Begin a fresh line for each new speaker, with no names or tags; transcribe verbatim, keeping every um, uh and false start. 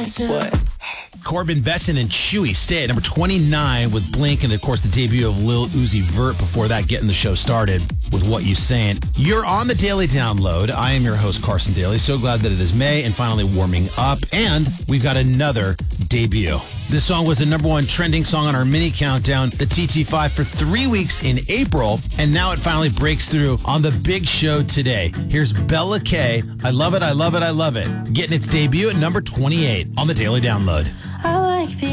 What?
Corbin Besson and Chewy stay at number twenty-nine with Blink, and of course the debut of Lil Uzi Vert before that, getting the show started with What You Saying. You're on the Daily Download. I am your host, Carson Daly. So glad that it is May and finally warming up, and we've got another debut. This song was the number one trending song on our mini countdown, the T T five, for three weeks in April, and now it finally breaks through on the big show today. Here's Bella K. I love it, I love it, I love it. Getting its debut at number twenty-eight on the Daily Download.
I like being